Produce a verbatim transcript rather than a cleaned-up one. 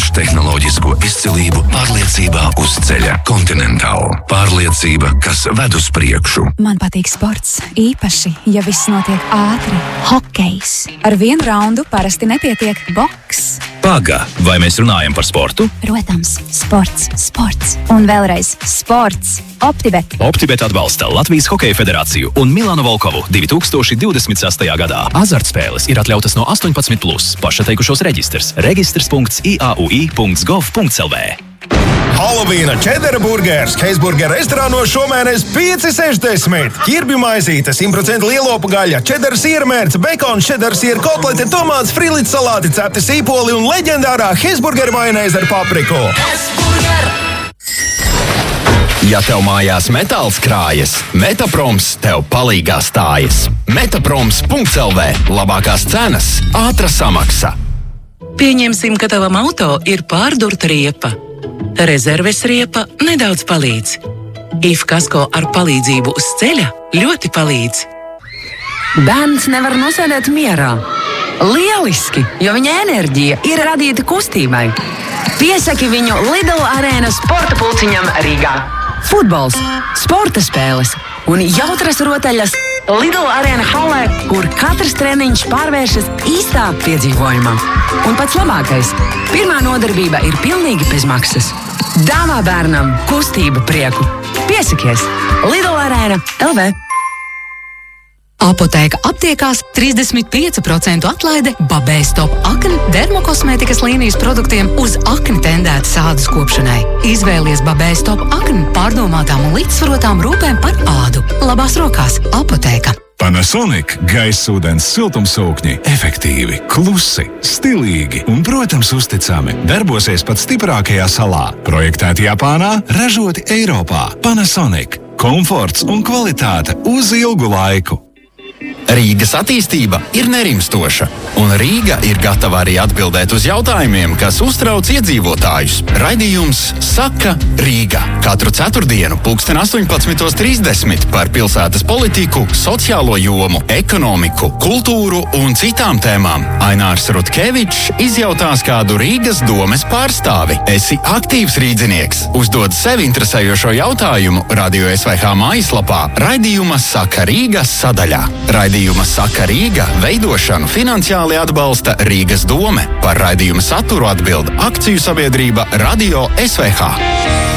Ilgstošu tehnoloģisko izcilību pārliecībā uz ceļa. Continental. Pārliecība, kas ved uz priekšu. Man patīk sports, īpaši, ja viss notiek ātri. Hokejs. Ar vienu raundu parasti nepietiek boks. Paga, vai mēs runājam par sportu? Protams, sports, sports un vēlreiz sports. Optibet. Optibet atbalsta Latvijas Hokeja federāciju un Milānu Volkovu divi tūkstoši divdesmit sestajā gadā. Azartspēles ir atļautas no astoņpadsmit plus. Pašateikušos reģistrs. Registrs punkts i a u i punkts gov punkts l v. Halovīna čedara burgers Heisburger restorānos šomēnes pieci sešdesmit. Ķirbju maizīte, simt procenti lielopu gaļa, čedara siermērce, bekons, čedara siera kotlete, tomāts, frīlīts salāti, cepti sīpoli un leģendārā Heisburger majonēze ar papriku. Heisburger! Ja tev mājās metāls krājas, Metaproms tev palīgā stājas. Metaproms punkts l v. Labākās cenas, ātra samaksa. Pieņemsim, ka tavam auto ir pārdurta riepa. Rezerves riepa nedaudz palīdz. I F kasko ar palīdzību uz ceļa ļoti palīdz. Bērns nevar nosēdēt mierā. Lieliski, jo viņa enerģija ir radīta kustībai. Piesaki viņu Lidl arēnas sporta pulciņam Rīgā. Futbols, sporta spēles un jautras rotaļas Lidl arēna halē, kur katrs treniņš pārvēršas īstā piedzīvojumā. Un pats labākais – pirmā nodarbība ir pilnīgi bez maksas. Dāvā bērnam kustību prieku. Piesakies! Lidl arēna L V. Apotēka aptiekās trīsdesmit pieci procenti atlaide Babēstop akni dermokosmētikas līnijas produktiem uz akni tendētas ādas kopšanai. Izvēlies Babēstop akni pārdomātām un līdzsvarotām rūpēm par ādu. Labās rokās Apotēka. Panasonic gaisūdens siltumsūkņi efektīvi, klusi, stilīgi un, protams, uzticami. Darbosies pat stiprākajā salā. Projektēti Japānā, ražoti Eiropā. Panasonic. Komforts un kvalitāte uz ilgu laiku. Rīgas attīstība ir nerimstoša, un Rīga ir gatava arī atbildēt uz jautājumiem, kas uztrauc iedzīvotājus. Raidījums Saka Rīga. Katru ceturtdienu pulksten astoņpadsmit trīsdesmit par pilsētas politiku, sociālo jomu, ekonomiku, kultūru un citām tēmām. Ainārs Rutkevičs izjautās kādu Rīgas domes pārstāvi. Esi aktīvs rīdzinieks. Uzdod sevi interesējošo jautājumu Radio S V H mājaslapā raidījuma Saka Rīga sadaļā. Raidījuma Saka Rīga veidošanu finansiāli atbalsta Rīgas dome. Par raidījuma saturu atbild akciju sabiedrība Radio S V H.